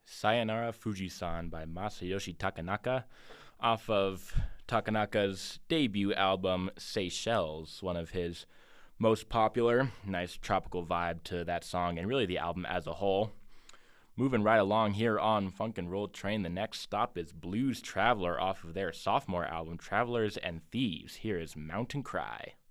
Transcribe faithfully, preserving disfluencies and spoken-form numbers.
Sayonara Fujisan by Masayoshi Takanaka off of Takanaka's debut album Seychelles, one of his most popular. Nice tropical vibe to that song and really the album as a whole. Moving right along here on Funk and Roll Train, the next stop is Blues Traveler off of their sophomore album Travelers and Thieves. Here is Mountain Cry.